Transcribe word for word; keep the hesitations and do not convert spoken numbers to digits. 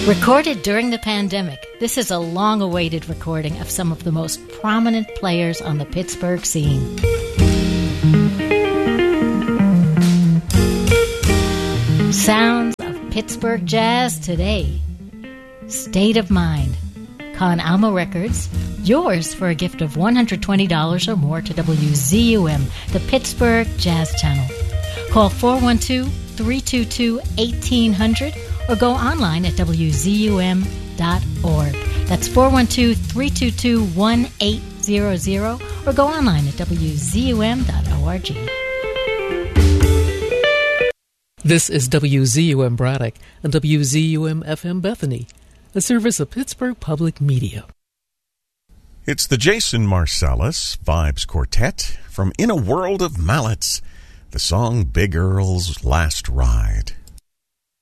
Recorded during the pandemic, this is a long-awaited recording of some of the most prominent players on the Pittsburgh scene. Sounds of Pittsburgh jazz today. State of Mind. Con Alma Records, yours for a gift of one hundred twenty dollars or more to W Z U M, the Pittsburgh Jazz Channel. Call four one two, three two two, one eight hundred or go online at w z u m dot org. That's four one two, three two two, one eight hundred or go online at w z u m dot org. This is W Z U M Braddock and W Z U M F M Bethany, a service of Pittsburgh Public Media. It's the Jason Marcellus Vibes Quartet from In a World of Mallets, the song Big Earl's Last Ride.